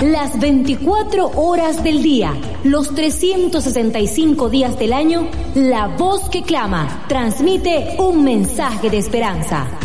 las 24 horas del día, los 365 días del año, la voz que clama transmite un mensaje de esperanza.